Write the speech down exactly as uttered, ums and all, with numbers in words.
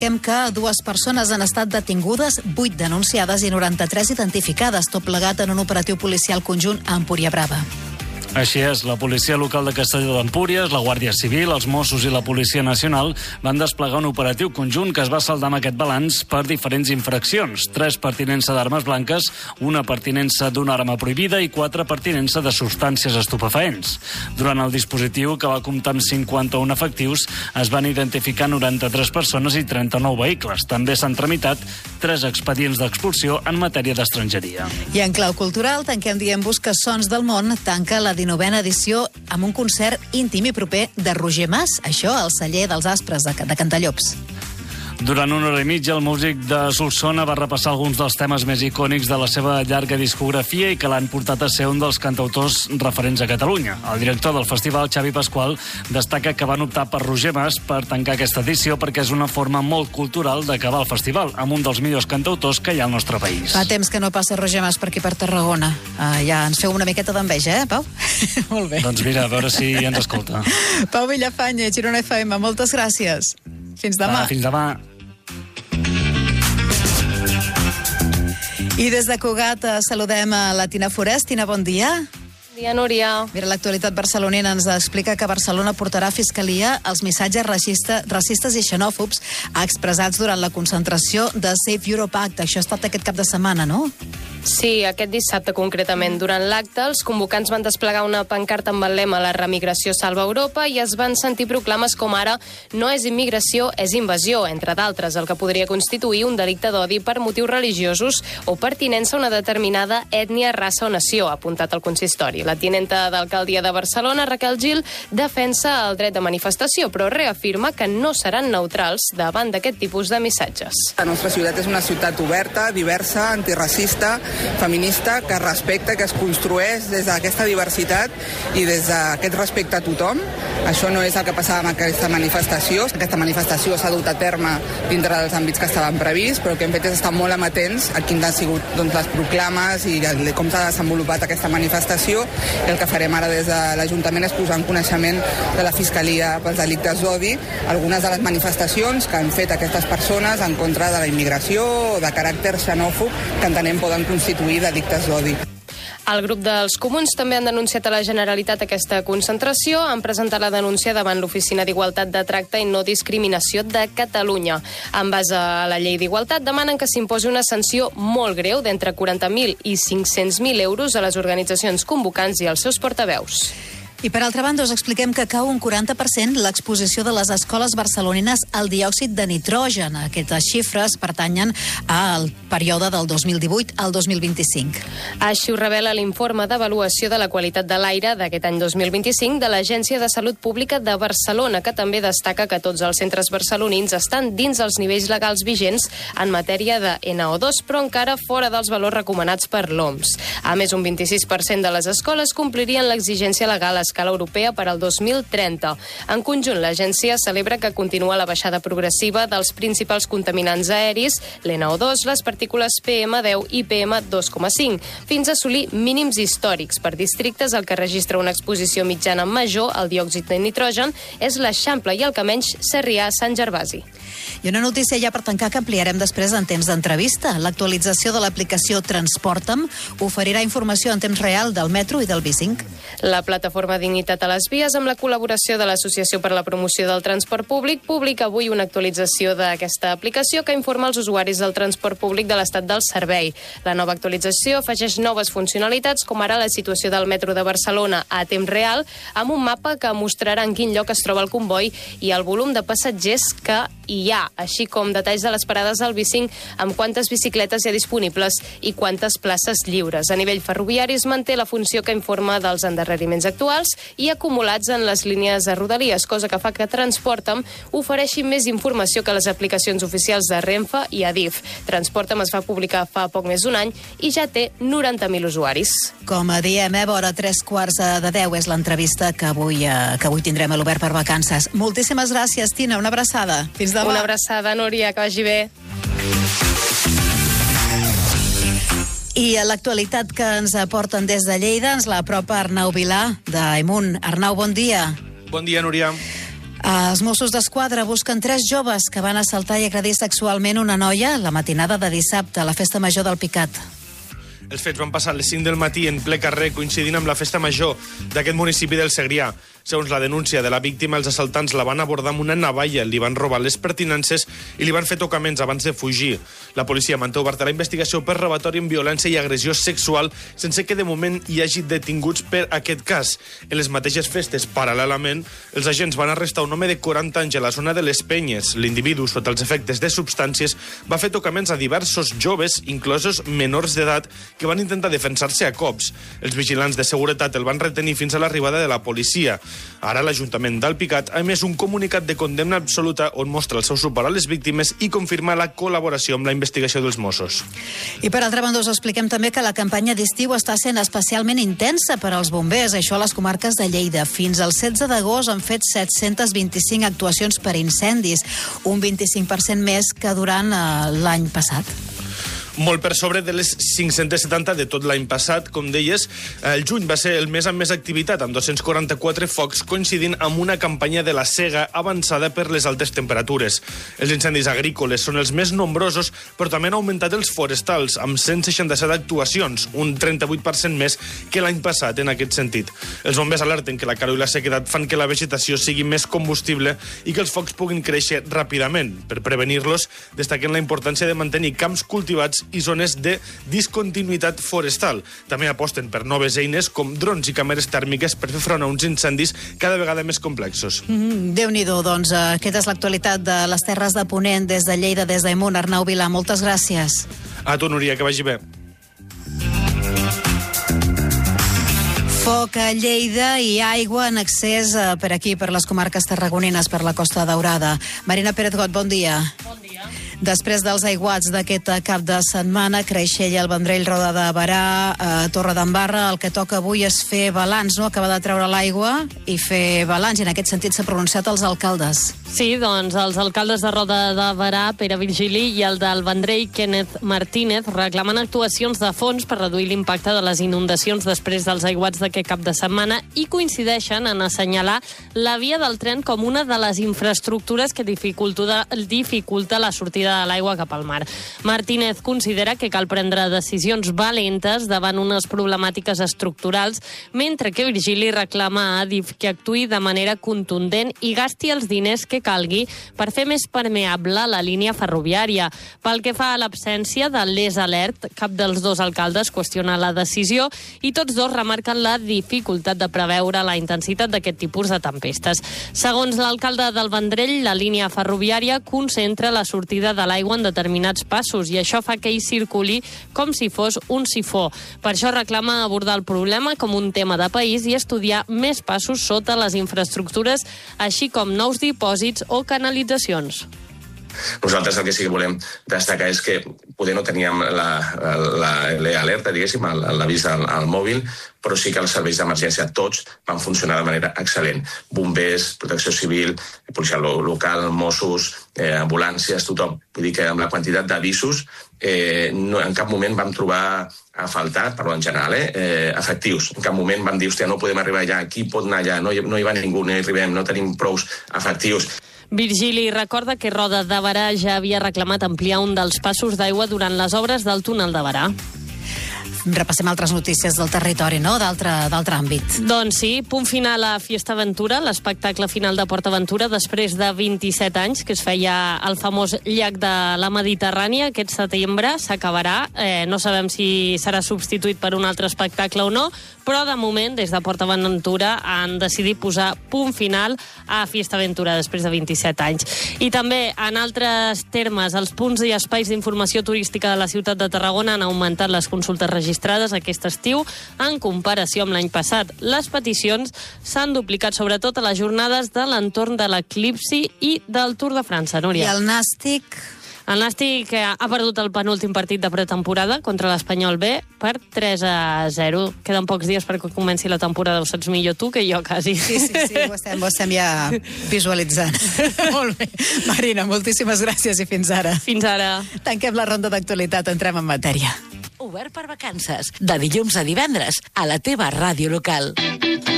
que dues persones han estat detingudes, vuit denunciades i noranta-tres identificades, tot plegat en un operatiu policial conjunt a Empúria Brava. Així és, la policia local de Castelló d'Empúries, la Guàrdia Civil, els Mossos i la Policia Nacional van desplegar un operatiu conjunt que es va saldar amb aquest balanç per diferents infraccions. Tres per tinença d'armes blanques, una per tinença d'una arma prohibida i quatre per tinença de substàncies estupefaents. Durant el dispositiu, que va comptar amb cinquanta-un efectius, es van identificar noranta-tres persones i trenta-nou vehicles. També s'han tramitat tres expedients d'expulsió en matèria d'estrangeria. I en clau cultural, tanquem dient-vos que Sons del Món tanca la dinovena edició amb un concert íntim i proper de Roger Mas, això al celler dels Aspres de, de Cantallops. Durant una hora i mitja, el músic de Solsona va repassar alguns dels temes més icònics de la seva llarga discografia i que l'han portat a ser un dels cantautors referents a Catalunya. El director del festival, Xavi Pasqual, destaca que van optar per Roger Mas per tancar aquesta edició perquè és una forma molt cultural d'acabar el festival, amb un dels millors cantautors que hi ha al nostre país. Fa temps que no passa Roger Mas per aquí per Tarragona. Uh, ja ens feu una miqueta d'enveja, eh, Pau? Molt bé. Doncs mira, a veure si ens escolta. Pau Villafanya, Girona F M, moltes gràcies. Fins demà. Va, fins demà. I des de Cugat saludem a la Tina Forest. Tina, bon dia. Bon dia, Núria. Mira, l'actualitat barcelonina ens explica que Barcelona portarà a Fiscalia els missatges racista, racistes i xenòfobs expressats durant la concentració de Save Europe Act. Això ha estat aquest cap de setmana, no? Sí, aquest dissabte concretament. Durant l'acte, els convocants van desplegar una pancarta amb el lema «La remigració salva Europa» i es van sentir proclames com ara «No és immigració, és invasió», entre d'altres, el que podria constituir un delicte d'odi per motius religiosos o pertinença a una determinada ètnia, raça o nació, ha apuntat el consistori. La tinenta d'alcaldia de Barcelona, Raquel Gil, defensa el dret de manifestació, però reafirma que no seran neutrals davant d'aquest tipus de missatges. La nostra ciutat és una ciutat oberta, diversa, antiracista, feminista, que respecta, que es construeix des d'aquesta diversitat i des d'aquest respecte a tothom. Això no és el que passava amb aquesta manifestació. Aquesta manifestació s'ha dut a terme dintre dels àmbits que estaven prevists, però el que hem fet és estar molt amatents a quins han sigut doncs, les proclames i com s'ha desenvolupat aquesta manifestació. I el que farem ara des de l'Ajuntament és posar en coneixement de la Fiscalia pels delictes d'odi algunes de les manifestacions que han fet aquestes persones en contra de la immigració o de caràcter xenòfob que entenem poden constituir delictes d'odi. El grup dels Comuns també han denunciat a la Generalitat aquesta concentració. Han presentat la denúncia davant l'Oficina d'Igualtat de Tracte i No Discriminació de Catalunya. En base a la llei d'Igualtat, demanen que s'imposi una sanció molt greu d'entre quaranta mil i cinc-cents mil euros a les organitzacions convocants i als seus portaveus. I per altra banda us expliquem que cau un quaranta per cent l'exposició de les escoles barcelonines al diòxid de nitrogen. Aquestes xifres pertanyen al període del dos mil divuit al dos mil vint-i-cinc. Així ho revela l'informe d'avaluació de la qualitat de l'aire d'aquest any dos mil vint-i-cinc de l'Agència de Salut Pública de Barcelona, que també destaca que tots els centres barcelonins estan dins els nivells legals vigents en matèria de ena o dos, però encara fora dels valors recomanats per l'O M S. A més, un vint-i-sis per cent de les escoles complirien l'exigència legal a escala europea per al dos mil trenta. En conjunt, l'agència celebra que continua la baixada progressiva dels principals contaminants aeris, l'ena o dos, les partícules pe ema deu i pe ema dos coma cinc, fins a assolir mínims històrics. Per districtes, el que registra una exposició mitjana major al diòxid de nitrogen és l'Eixample i el que menys, Sarrià-Sant Gervasi. I una notícia ja per tancar que ampliarem després en temps d'entrevista. L'actualització de l'aplicació Transporta'm oferirà informació en temps real del metro i del bicing. La plataforma Dignitat a les Vies, amb la col·laboració de l'Associació per la Promoció del Transport Públic, publica avui una actualització d'aquesta aplicació que informa els usuaris del transport públic de l'estat del servei. La nova actualització afegeix noves funcionalitats, com ara la situació del metro de Barcelona a temps real, amb un mapa que mostrarà en quin lloc es troba el comboi i el volum de passatgers que hi ha, així com detalls de les parades al bicing amb quantes bicicletes hi ha disponibles i quantes places lliures. A nivell ferroviari es manté la funció que informa dels endarreriments actuals i acumulats en les línies de Rodalies, cosa que fa que Transporta'm ofereixi més informació que les aplicacions oficials de Renfe i Adif. Transporta'm es va publicar fa poc més d'un any i ja té noranta mil usuaris. Com a diem, eh, vora tres quarts de deu és l'entrevista que avui, eh, que avui tindrem a l'Obert per Vacances. Moltíssimes gràcies, Tina, una abraçada. Fins demà. Una abraçada, Núria, que vagi bé. I a l'actualitat que ens aporten des de Lleida ens la apropa Arnau Vilà, d'Aimunt. Arnau, bon dia. Bon dia, Núria. Els Mossos d'Esquadra busquen tres joves que van assaltar i agredir sexualment una noia la matinada de dissabte a la festa major del Picat. Els fets van passar a les cinc del matí en ple carrer, coincidint amb la festa major d'aquest municipi del Segrià. Segons la denúncia de la víctima, els assaltants la van abordar amb una navalla, li van robar les pertinences i li van fer tocaments abans de fugir. La policia manté oberta la investigació per robatori amb violència i agressió sexual, sense que de moment hi hagi detinguts per aquest cas. En les mateixes festes, paral·lelament, els agents van arrestar un home de quaranta anys a la zona de les Penyes. L'individu, sota els efectes de substàncies, va fer tocaments a diversos joves, inclosos menors d'edat, que van intentar defensar-se a cops. Els vigilants de seguretat el van retenir fins a l'arribada de la policia. Ara l'Ajuntament d'Alpicat ha emès un comunicat de condemna absoluta on mostra el seu suport a les víctimes i confirma la col·laboració amb la investigació dels Mossos. I per altra banda us expliquem també que la campanya d'estiu està sent especialment intensa per als bombers, això a les comarques de Lleida. Fins al setze d'agost han fet set-cents vint-i-cinc actuacions per incendis, un vint-i-cinc per cent més que durant eh, l'any passat. Molt per sobre de les cinc-cents setanta de tot l'any passat. Com deies, el juny va ser el mes amb més activitat, amb dos-cents quaranta-quatre focs, coincidint amb una campanya de la sega avançada per les altes temperatures. Els incendis agrícoles són els més nombrosos, però també han augmentat els forestals, amb cent seixanta-set actuacions, un trenta-vuit per cent més que l'any passat en aquest sentit. Els bombers alerten que la calor i la sequedat fan que la vegetació sigui més combustible i que els focs puguin créixer ràpidament. Per prevenir-los, destaquen la importància de mantenir camps cultivats i zones de discontinuïtat forestal. També aposten per noves eines com drons i càmeres tèrmiques per fer front a uns incendis cada vegada més complexos. Mm, Déu-n'hi-do, doncs, aquesta és l'actualitat de les Terres de Ponent, des de Lleida, des d'Amunt. Arnau Vilà, moltes gràcies. A tu, Núria, que vagi bé. Foc a Lleida i aigua en excés eh, per aquí, per les comarques tarragonines, per la Costa Daurada. Marina Pérez-Got, bon dia. Bon dia. Després dels aiguats d'aquest cap de setmana, Creixell, el Vendrell, Roda de Berà, eh, Torre d'Embarra, el que toca avui és fer balanç, no? Acabar de treure l'aigua i fer balanç, i en aquest sentit s'ha pronunciat els alcaldes. Sí, doncs els alcaldes de Roda de Berà, Pere Virgili, i el del Vendrell, Kenneth Martínez, reclamen actuacions de fons per reduir l'impacte de les inundacions després dels aiguats d'aquest cap de setmana i coincideixen en assenyalar la via del tren com una de les infraestructures que dificulta, dificulta la sortida de l'aigua cap al mar. Martínez considera que cal prendre decisions valentes davant unes problemàtiques estructurals, mentre que Virgili reclama a Adif que actuï de manera contundent i gasti els diners que calgui per fer més permeable la línia ferroviària. Pel que fa a l'absència de l'Es Alert, cap dels dos alcaldes qüestiona la decisió i tots dos remarquen la dificultat de preveure la intensitat d'aquest tipus de tempestes. Segons l'alcalde del Vendrell, la línia ferroviària concentra la sortida de de l'aigua en determinats passos i això fa que hi circuli com si fos un sifó. Per això reclama abordar el problema com un tema de país i estudiar més passos sota les infraestructures, així com nous dipòsits o canalitzacions. Nosaltres el que sí que volem destacar és que poder no teníem l'alerta, diguéssim, l'avís al, al mòbil, però sí que els serveis d'emergència tots van funcionar de manera excel·lent. Bombers, protecció civil, policia local, Mossos, eh, ambulàncies, tothom. Vull dir que amb la quantitat d'avisos eh, no, en cap moment vam trobar a faltar, parlo en general, eh, eh, efectius. En cap moment vam dir, hòstia, no podem arribar allà, qui pot anar allà, no hi, no hi va ningú, no hi arribem, no tenim prous efectius. Virgili recorda que Roda de Berà ja havia reclamat ampliar un dels passos d'aigua durant les obres del túnel de Berà. Repassem altres notícies del territori, no? D'altre d'altre àmbit. Doncs sí, punt final a Fiesta Aventura, l'espectacle final de Port Aventura, després de vint-i-set anys, que es feia al famós llac de la Mediterrània. Aquest setembre s'acabarà. Eh, no sabem si serà substituït per un altre espectacle o no, però de moment, des de Port Aventura, han decidit posar punt final a Fiesta Aventura després de vint-i-set anys. I també, en altres termes, els punts i espais d'informació turística de la ciutat de Tarragona han augmentat les consultes registrades registrades aquest estiu en comparació amb l'any passat. Les peticions s'han duplicat sobretot a les jornades de l'entorn de l'eclipsi i del Tour de França, Núria. I el Nàstic? El Nàstic ha perdut el penúltim partit de pretemporada contra l'Espanyol B per tres a zero. Queden pocs dies perquè comenci la temporada, ho saps millor tu que jo, quasi. Sí, sí, sí, ho estem, ho estem ja visualitzant. Molt bé. Marina, moltíssimes gràcies i fins ara. Fins ara. Tanquem la ronda d'actualitat, entrem en matèria. Obert per vacances, de dilluns a divendres, a la teva ràdio local.